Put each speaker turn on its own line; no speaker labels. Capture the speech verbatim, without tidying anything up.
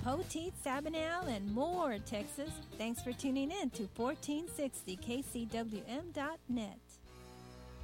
Poteet, Sabinal, and more, Texas. Thanks for tuning in to fourteen sixty K C W M dot net.